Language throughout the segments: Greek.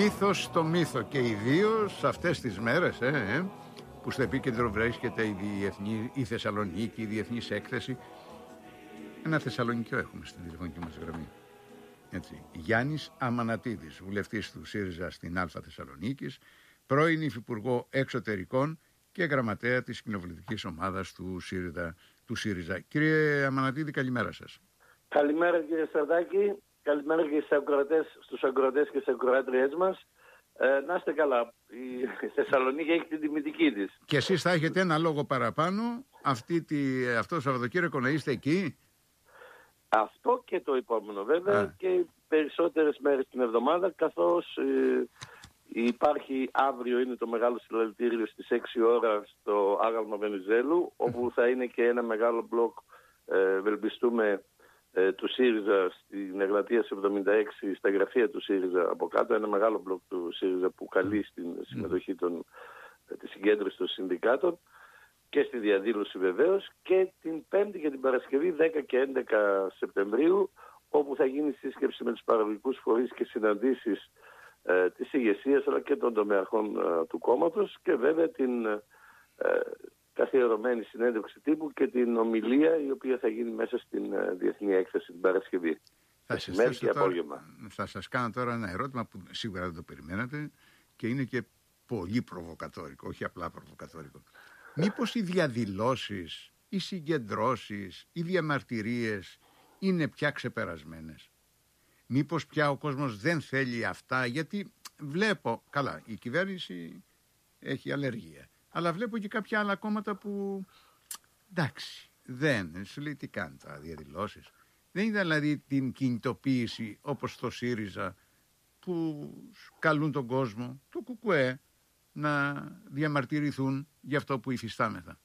μύθος στο μύθο και ιδίως σε αυτές τις μέρες που στο επίκεντρο βρίσκεται η Θεσσαλονίκη, η διεθνής έκθεση. Ένα Θεσσαλονικιό έχουμε στην τηλεφωνική μας γραμμή. Έτσι. Γιάννης Αμανατίδης, βουλευτής του ΣΥΡΙΖΑ στην Α Θεσσαλονίκης, πρώην υφυπουργό εξωτερικών και γραμματέα της κοινοβουλευτικής ομάδας του ΣΥΡΙΖΑ. Κύριε Αμανατίδη, καλημέρα σας. Καλημέρα κύριε Στρατάκη, καλημέρα και στους ακροατές και στις ακροάτριές μας. Να είστε καλά, η Θεσσαλονίκη έχει την τιμητική της. Και εσείς θα έχετε ένα λόγο παραπάνω αυτό το Σαββατοκύριακο να είστε εκεί. Αυτό και το επόμενο βέβαια και περισσότερες μέρες την εβδομάδα, καθώς υπάρχει αύριο, είναι το μεγάλο συλλαλητήριο στις 6 ώρα στο Άγαλμα Βενιζέλου, όπου θα είναι και ένα μεγάλο μπλοκ, ευελπιστούμε, του ΣΥΡΙΖΑ στην Εγνατίας 76, στα γραφεία του ΣΥΡΙΖΑ από κάτω, ένα μεγάλο μπλοκ του ΣΥΡΙΖΑ που καλεί στην συμμετοχή τη συγκέντρωση των συνδικάτων και στη διαδήλωση βεβαίως, και την Πέμπτη και την Παρασκευή 10 και 11 Σεπτεμβρίου, όπου θα γίνει σύσκεψη με τους παραγωγικούς φορείς και συναντήσεις της ηγεσίας αλλά και των τομεαρχών του κόμματος, και βέβαια την καθιερωμένη συνέντευξη τύπου και την ομιλία η οποία θα γίνει μέσα στην Διεθνή Έκθεση την Παρασκευή. Θα σας κάνω τώρα ένα ερώτημα που σίγουρα δεν το περιμένατε και είναι και πολύ προβοκατόρικο, όχι απλά προβοκατόρικο. Μήπως οι διαδηλώσεις, οι συγκεντρώσεις, οι διαμαρτυρίες είναι πια ξεπερασμένες? Μήπως πια ο κόσμος δεν θέλει αυτά? Γιατί βλέπω, καλά, η κυβέρνηση έχει αλλεργία, αλλά βλέπω και κάποια άλλα κόμματα που εντάξει, δεν σου λέει τι κάνει τα διαδηλώσεις. Δεν είδα δηλαδή την κινητοποίηση όπως το ΣΥΡΙΖΑ που καλούν τον κόσμο, το ΚΚΕ, να διαμαρτυρηθούν για αυτό που υφιστάμεθα.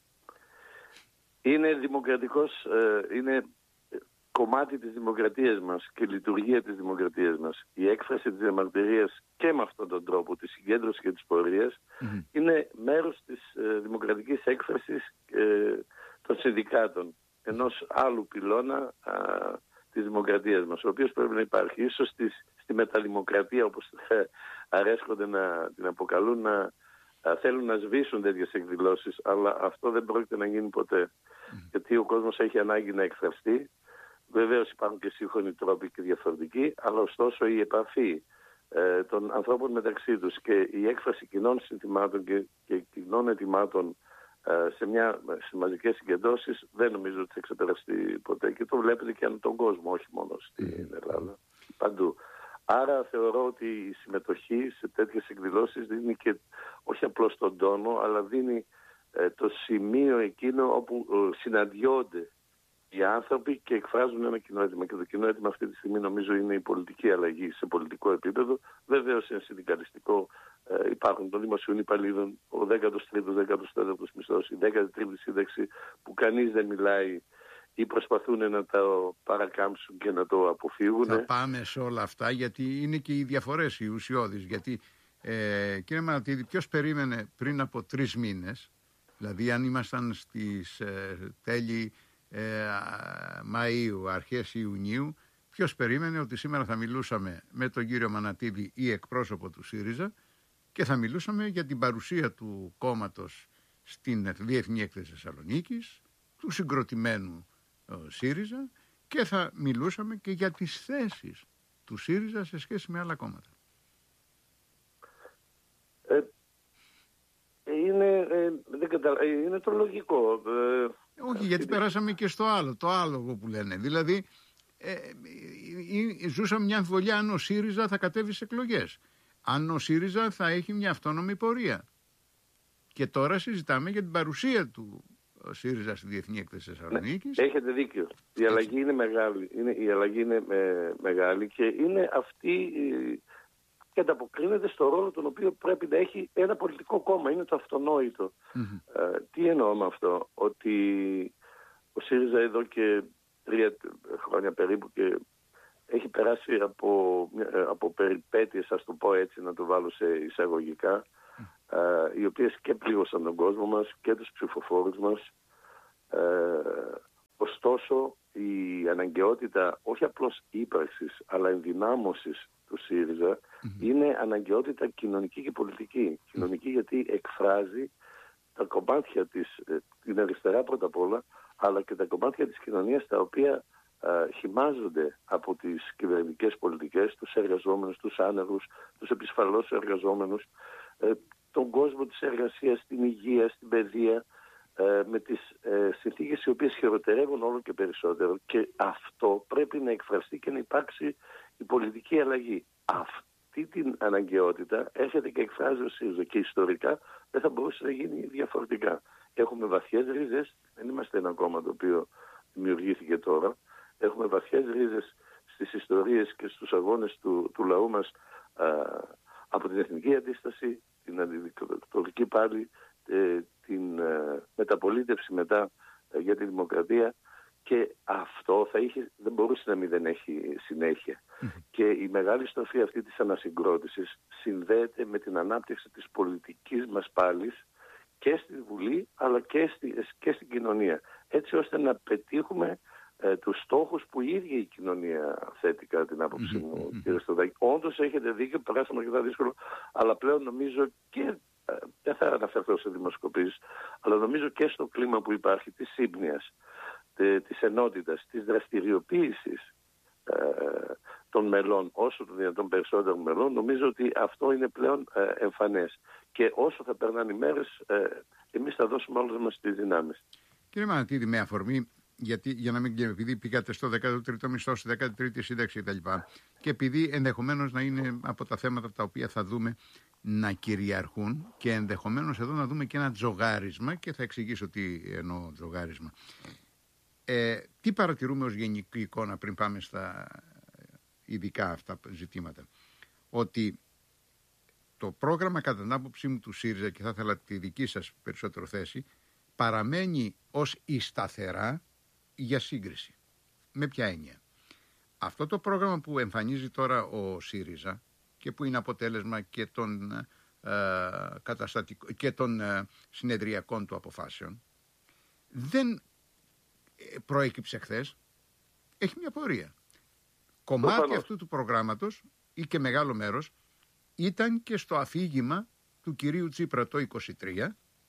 Είναι δημοκρατικός, είναι κομμάτι της δημοκρατίας μας και λειτουργία της δημοκρατίας μας. Η έκφραση της διαμαρτυρίας και με αυτόν τον τρόπο, τη συγκέντρωση και της πορείας, είναι μέρος της δημοκρατικής έκφρασης των συνδικάτων, ενός άλλου πυλώνα της δημοκρατίας μας, ο οποίος πρέπει να υπάρχει. Ίσως στη μεταδημοκρατία, όπως αρέσκονται να την αποκαλούν, να θέλουν να σβήσουν τέτοιες εκδηλώσεις, αλλά αυτό δεν πρόκειται να γίνει ποτέ. Γιατί ο κόσμος έχει ανάγκη να εκφραστεί. Βεβαίως υπάρχουν και σύγχρονοι τρόποι και διαφορετικοί, αλλά ωστόσο η επαφή των ανθρώπων μεταξύ τους και η έκφραση κοινών συνθημάτων και κοινών ετοιμάτων σε μαζικές συγκεντρώσεις δεν νομίζω ότι θα ξεπεραστεί ποτέ, και το βλέπετε και αν τον κόσμο, όχι μόνο στην Ελλάδα, παντού. Άρα θεωρώ ότι η συμμετοχή σε τέτοιες εκδηλώσεις δίνει και όχι απλώς τον τόνο, αλλά δίνει το σημείο εκείνο όπου συναντιόνται οι άνθρωποι και εκφράζουν ένα κοινό αίτημα. Και το κοινό αίτημα αυτή τη στιγμή νομίζω είναι η πολιτική αλλαγή σε πολιτικό επίπεδο. Βέβαιως είναι συνδικαλιστικό. Υπάρχουν των δημοσίων υπαλλήλων ο 13ος, 14ος μισθός, η 13η σύνταξη που κανείς δεν μιλάει ή προσπαθούν να το παρακάμψουν και να το αποφύγουν. Θα πάμε σε όλα αυτά, γιατί είναι και οι διαφορές οι ουσιώδεις. Γιατί κύριε Μανατίδη, ποιος περίμενε πριν από 3 μήνες, δηλαδή αν ήμασταν στις τέλη Μαΐου, αρχές Ιουνίου, ποιος περίμενε ότι σήμερα θα μιλούσαμε με τον κύριο Μανατίδη ή εκπρόσωπο του ΣΥΡΙΖΑ και θα μιλούσαμε για την παρουσία του κόμματος στην Διεθνή Έκθεση Θεσσαλονίκης, του συγκροτημένου ΣΥΡΙΖΑ, και θα μιλούσαμε και για τις θέσεις του ΣΥΡΙΖΑ σε σχέση με άλλα κόμματα. Είναι το λογικό. Όχι, γιατί περάσαμε και στο άλλο, το άλογο που λένε. Δηλαδή, ζούσαμε μια αμφιβολία αν ο ΣΥΡΙΖΑ θα κατέβει σε εκλογές. Αν ο ΣΥΡΙΖΑ θα έχει μια αυτόνομη πορεία. Και τώρα συζητάμε για την παρουσία του ΣΥΡΙΖΑ στη Διεθνή Έκθεση Θεσσαλονίκης. Έχετε δίκιο. Η αλλαγή είναι μεγάλη. Η αλλαγή είναι μεγάλη και είναι αυτή και ανταποκρίνεται στο ρόλο τον οποίο πρέπει να έχει ένα πολιτικό κόμμα. Είναι το αυτονόητο. Τι εννοώ με αυτό? Ότι ο ΣΥΡΙΖΑ εδώ και 3 χρόνια περίπου και έχει περάσει από περιπέτειες, ας το πω έτσι, να το βάλω σε εισαγωγικά, οι οποίες και πλήγωσαν τον κόσμο μας και τους ψηφοφόρους μας. Ωστόσο η αναγκαιότητα όχι απλώς ύπαρξης αλλά ενδυνάμωσης του ΣΥΡΙΖΑ είναι αναγκαιότητα κοινωνική και πολιτική. Κοινωνική γιατί εκφράζει τα κομμάτια την αριστερά πρώτα απ' όλα, αλλά και τα κομμάτια της κοινωνίας τα οποία χυμάζονται από τις κυβερνητικές πολιτικές, τους εργαζόμενους, τους άνεργους, τους επισφαλώς εργαζόμενους, τον κόσμο της εργασίας, την υγεία, στην παιδεία, με τις συνθήκες οι οποίες χειροτερεύουν όλο και περισσότερο, και αυτό πρέπει να εκφραστεί και να υπάρξει η πολιτική αλλαγή. Αυτή την αναγκαιότητα έρχεται και εκφράζει ο ΣΥΡΙΖΑ και ιστορικά δεν θα μπορούσε να γίνει διαφορετικά. Έχουμε βαθιές ρίζες, δεν είμαστε ένα κόμμα το οποίο δημιουργήθηκε τώρα. Έχουμε βαθιές ρίζες στις ιστορίες και στους αγώνες του λαού μας, από την εθνική αντίσταση, την αντιδικτατορική πάλι, την μεταπολίτευση μετά για τη δημοκρατία, και αυτό δεν μπορούσε να μην δεν έχει συνέχεια. Και η μεγάλη στροφή αυτή της ανασυγκρότησης συνδέεται με την ανάπτυξη της πολιτικής μας πάλης και στη Βουλή αλλά και στην κοινωνία, έτσι ώστε να πετύχουμε τους στόχους που η ίδια η κοινωνία θέτει, κατά την άποψή μου, κύριε Στοδάκη. Όντως έχετε δίκιο, περάσαμε αρκετά δύσκολο, αλλά πλέον νομίζω και δεν θα αναφερθώ σε δημοσκοπήσεις, αλλά νομίζω και στο κλίμα που υπάρχει της σύμπνοιας, της ενότητας, της δραστηριοποίησης των μελών, όσο το δυνατόν περισσότερων μελών, νομίζω ότι αυτό είναι πλέον εμφανές. Και όσο θα περνάνε οι μέρες, εμείς θα δώσουμε όλες μας τις δυνάμεις. Κύριε Μανατίδη, με αφορμή, για να μην, επειδή πήγατε στο 13ο μισθό, στη 13η σύνταξη κτλ. Και επειδή ενδεχομένως να είναι από τα θέματα τα οποία θα δούμε να κυριαρχούν, και ενδεχομένως εδώ να δούμε και ένα τζογάρισμα, και θα εξηγήσω τι εννοώ τζογάρισμα. Τι παρατηρούμε ως γενική εικόνα πριν πάμε στα ειδικά αυτά ζητήματα? Ότι το πρόγραμμα, κατά την άποψή μου, του ΣΥΡΙΖΑ, και θα ήθελα τη δική σας περισσότερο θέση, παραμένει ως η σταθερά για σύγκριση. Με ποια έννοια? Αυτό το πρόγραμμα που εμφανίζει τώρα ο ΣΥΡΙΖΑ και που είναι αποτέλεσμα και των συνεδριακών του αποφάσεων, δεν προέκυψε χθες, έχει μια πορεία. Κομμάτι αυτού του προγράμματος, ή και μεγάλο μέρος, ήταν και στο αφήγημα του κυρίου Τσίπρα το 23,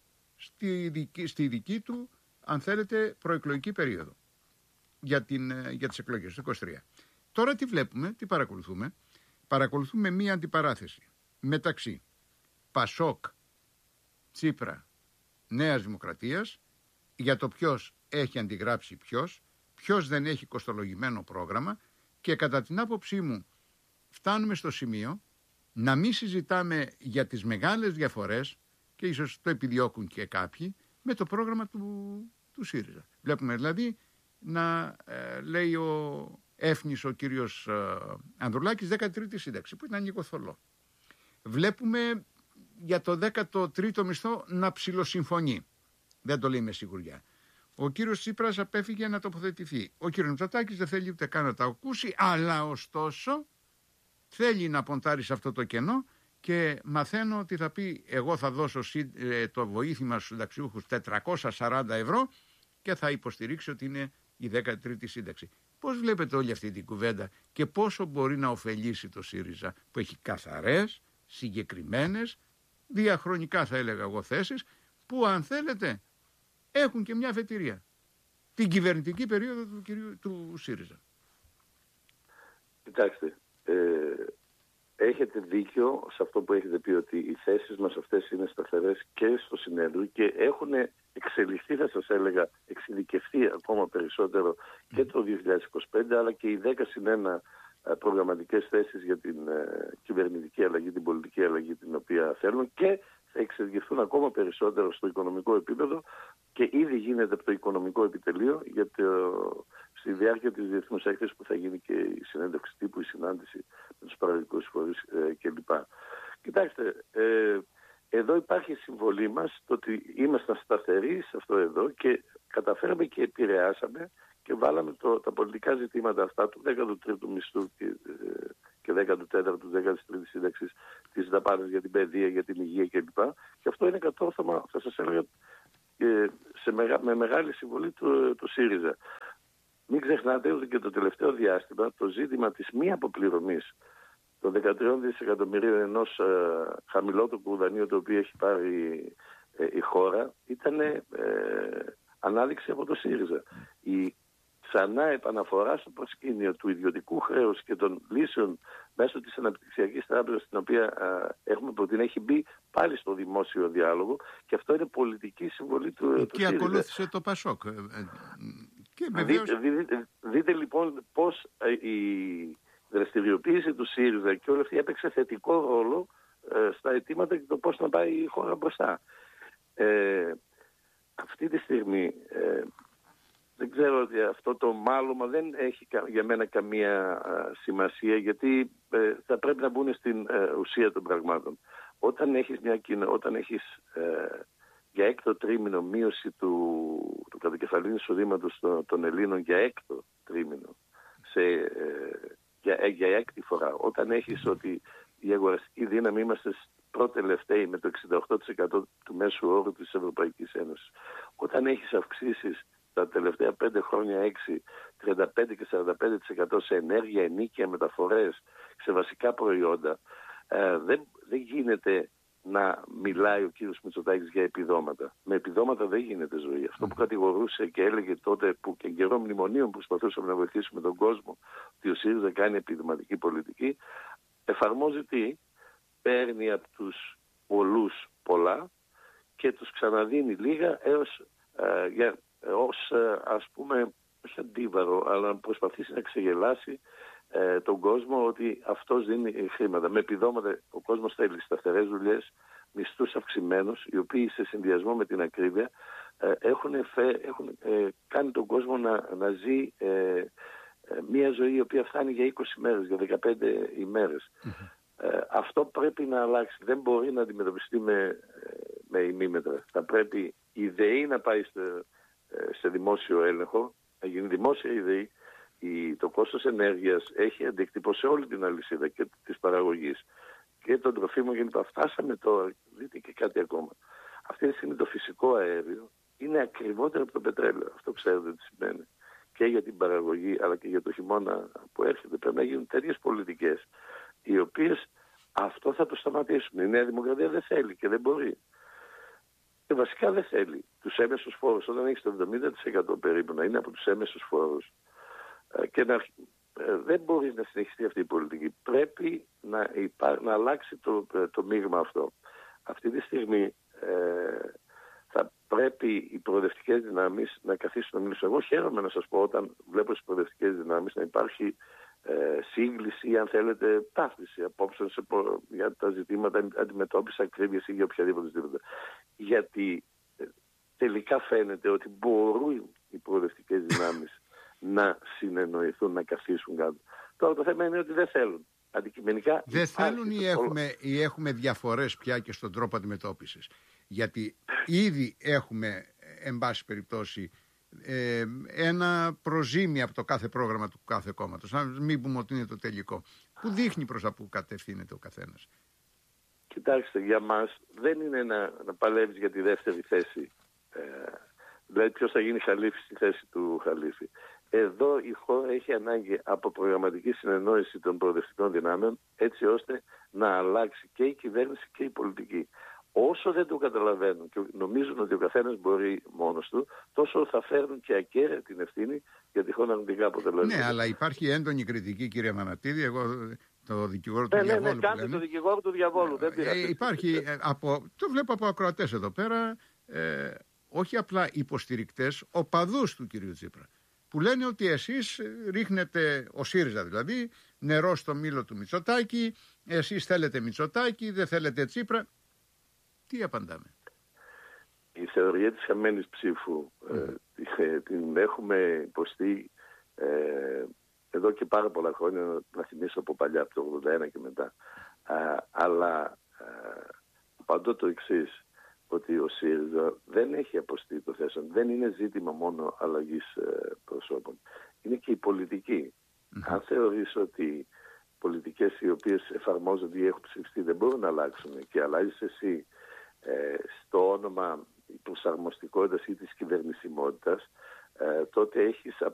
στη δική του, αν θέλετε, προεκλογική περίοδο για τις εκλογές του 23. Τώρα τι βλέπουμε, τι παρακολουθούμε? Παρακολουθούμε μία αντιπαράθεση μεταξύ Πασόκ, Τσίπρα, Νέας Δημοκρατίας, για το ποιος έχει αντιγράψει ποιος δεν έχει κοστολογημένο πρόγραμμα, και κατά την άποψή μου φτάνουμε στο σημείο να μην συζητάμε για τις μεγάλες διαφορές, και ίσως το επιδιώκουν και κάποιοι, με το πρόγραμμα του ΣΥΡΙΖΑ. Βλέπουμε δηλαδή να λέει ο κύριος Ανδρουλάκης 13η σύνταξη, που ήταν ανοικοθολό. Βλέπουμε για το 13ο μισθό να ψιλοσυμφωνεί. Δεν το λέει με σιγουριά. Ο κύριος Τσίπρας απέφυγε να τοποθετηθεί. Ο κύριος Μητσοτάκης δεν θέλει ούτε καν να τα ακούσει, αλλά ωστόσο θέλει να ποντάρει σε αυτό το κενό, και μαθαίνω ότι θα πει: εγώ θα δώσω το βοήθημα στους συνταξιούχους 440 ευρώ και θα υποστηρίξει ότι είναι η 13η σύνταξη. Πώς βλέπετε όλη αυτή την κουβέντα και πόσο μπορεί να ωφελήσει το ΣΥΡΙΖΑ, που έχει καθαρές, συγκεκριμένες, διαχρονικά θα έλεγα εγώ, θέσεις, που αν θέλετε έχουν και μια αφετηρία? Την κυβερνητική περίοδο του ΣΥΡΙΖΑ. Κοιτάξτε, έχετε δίκιο σε αυτό που έχετε πει, ότι οι θέσεις μας αυτές είναι σταθερές και στο συνέδριο και έχουν εξελιχθεί, θα σας έλεγα, εξειδικευτεί ακόμα περισσότερο και το 2025, αλλά και οι 10+1 προγραμματικές θέσεις για την κυβερνητική αλλαγή, την πολιτική αλλαγή την οποία θέλουν, και θα εξελιχθούν ακόμα περισσότερο στο οικονομικό επίπεδο, και ήδη γίνεται από το οικονομικό επιτελείο στη διάρκεια της διεθνούς έκθεσης που θα γίνει και η συνέντευξη τύπου, η συνάντηση με τους παραγωγικούς φορείς κλπ. Κοιτάξτε, εδώ υπάρχει η συμβολή μας, το ότι ήμασταν σταθεροί σε αυτό εδώ και καταφέραμε και επηρεάσαμε και βάλαμε τα πολιτικά ζητήματα αυτά του 13ου μισθού και 14ου, 13ης σύνταξης, τις δαπάνες για την παιδεία, για την υγεία κλπ. Και αυτό είναι κατόρθωμα, θα σας έλεγα, με μεγάλη συμβολή του ΣΥΡΙΖΑ. μην ξεχνάτε ότι και το τελευταίο διάστημα το ζήτημα της μη αποπληρωμής των 13 δισεκατομμυρίων ενός χαμηλότοπου δανείου το οποίο έχει πάρει η χώρα ήταν ανάδειξη από το ΣΥΡΙΖΑ. Η ξανά επαναφορά στο προσκήνιο του ιδιωτικού χρέους και των λύσεων μέσω της Αναπτυξιακής Τράπεζας, την οποία έχουμε προτείνει, έχει μπει πάλι στο δημόσιο διάλογο, και αυτό είναι πολιτική συμβολή του ΣΥΡΙΖΑ. Και ακολούθησε το ΠΑΣΟΚ. Και βεβαίως... δείτε λοιπόν πώς η δραστηριοποίηση του ΣΥΡΙΖΑ και όλη αυτή έπαιξε θετικό ρόλο στα αιτήματα και το πώς να πάει η χώρα μπροστά. Αυτή τη στιγμή δεν ξέρω ότι αυτό το μάλωμα δεν έχει για μένα καμία σημασία, γιατί θα πρέπει να μπουν στην ουσία των πραγμάτων. Όταν έχεις για έκτο τρίμηνο μείωση του κατακεφαλήν εισοδήματος των Ελλήνων για έκτο τρίμηνο, για έκτη φορά, όταν έχεις ότι η αγοραστική δύναμη είμαστε πρώτοι-τελευταίοι με το 68% του μέσου όρου της Ευρωπαϊκής Ένωσης, όταν έχεις αυξήσεις τα τελευταία 5 χρόνια 6, 35 και 45% σε ενέργεια, ενοίκια, μεταφορές, σε βασικά προϊόντα, δεν γίνεται να μιλάει ο κύριος Μητσοτάκης για επιδόματα. Με επιδόματα δεν γίνεται ζωή. Αυτό που κατηγορούσε και έλεγε τότε, που και καιρό μνημονίων προσπαθούσαμε να βοηθήσουμε τον κόσμο, ότι ο ΣΥΡΙΖΑ κάνει επιδοματική πολιτική, εφαρμόζει τι? Παίρνει από τους πολλούς πολλά και τους ξαναδίνει λίγα ως ας πούμε, όχι αντίβαρο, αλλά να προσπαθήσει να ξεγελάσει τον κόσμο ότι αυτός δίνει χρήματα. Με επιδόματα ο κόσμος θέλει σταθερές δουλειές, μισθούς αυξημένους, οι οποίοι σε συνδυασμό με την ακρίβεια έχουν κάνει τον κόσμο να ζει μια ζωή η οποία φτάνει για 20 μέρες, για 15 ημέρες. Αυτό πρέπει να αλλάξει. Δεν μπορεί να αντιμετωπιστεί με ημίμετρα. Θα πρέπει η ΔΕΗ να πάει σε δημόσιο έλεγχο, να γίνει δημόσια η ΔΕΗ. Το κόστος ενέργειας έχει αντίκτυπο σε όλη την αλυσίδα και της παραγωγής και των τροφίμων γενικά. Φτάσαμε τώρα, δείτε και κάτι ακόμα. Αυτή τη στιγμή το φυσικό αέριο είναι ακριβότερο από το πετρέλαιο. Αυτό ξέρετε τι σημαίνει. Και για την παραγωγή αλλά και για το χειμώνα που έρχεται πρέπει να γίνουν τέτοιες πολιτικές, οι οποίες αυτό θα το σταματήσουν. Η Νέα Δημοκρατία δεν θέλει και δεν μπορεί. Και βασικά δεν θέλει τους έμεσους φόρους. Όταν έχεις το 70% περίπου να είναι από τους έμεσους φόρους, και δεν μπορεί να συνεχιστεί αυτή η πολιτική. Πρέπει να αλλάξει το μείγμα αυτό. Αυτή τη στιγμή θα πρέπει οι προοδευτικές δυνάμεις να καθίσουν να μιλήσουν. Εγώ χαίρομαι να σας πω, όταν βλέπω στις προοδευτικές δυνάμεις να υπάρχει σύγκληση ή αν θέλετε ταύτιση απόψεων για τα ζητήματα αντιμετώπισης ακρίβειας ή για οποιαδήποτε ζητήματα. Γιατί τελικά φαίνεται ότι μπορούν οι προοδευτικές δυνάμεις να συνεννοηθούν, να καθίσουν κάτω. Τώρα το θέμα είναι ότι δεν θέλουν. Αντικειμενικά δεν θέλουν ή έχουμε διαφορές πια και στον τρόπο αντιμετώπισης. Γιατί ήδη έχουμε, εν πάση περιπτώσει, ένα προζύμι από το κάθε πρόγραμμα του κάθε κόμματος. Να μην πούμε ότι είναι το τελικό. Που δείχνει προς τα που κατευθύνεται ο καθένας. Κοιτάξτε, για μας δεν είναι να παλεύεις για τη δεύτερη θέση. Δηλαδή ποιος θα γίνει χαλίφη στη θέση του χαλίφη. Εδώ η χώρα έχει ανάγκη από προγραμματική συνεννόηση των προοδευτικών δυνάμεων, έτσι ώστε να αλλάξει και η κυβέρνηση και η πολιτική. Όσο δεν το καταλαβαίνουν και νομίζουν ότι ο καθένας μπορεί μόνος του, τόσο θα φέρνουν και ακέραια την ευθύνη για τυχόν αρνητικά αποτελέσματα. Ναι, αλλά υπάρχει έντονη κριτική, κύριε Μανατίδη. Εγώ το δικηγόρο του διαβόλου. Ναι, κάντε το δικηγόρο του διαβόλου. Δεν υπάρχει, το βλέπω από ακροατές εδώ πέρα, όχι απλά υποστηρικτές, οπαδούς του κυρίου Τσίπρα, που λένε ότι εσείς ρίχνετε, ο ΣΥΡΙΖΑ δηλαδή, νερό στο μήλο του Μητσοτάκη, εσείς θέλετε Μητσοτάκη, δεν θέλετε Τσίπρα. Τι απαντάμε? Η θεωρία της χαμένης ψήφου την έχουμε υποστεί εδώ και πάρα πολλά χρόνια, να θυμίσω από παλιά, από το 81 και μετά. Αλλά απαντώ το εξής, ότι ο ΣΥΡΙΖΑ δεν έχει αποστεί το θέσμα. Δεν είναι ζήτημα μόνο αλλαγής προσώπων. Είναι και η πολιτική. Αν θεωρείς ότι πολιτικές οι οποίες εφαρμόζονται ή έχουν ψηφιστεί δεν μπορούν να αλλάξουν και αλλάζεις εσύ στο όνομα προσαρμοστικότητας ή της κυβερνησιμότητας, τότε έχεις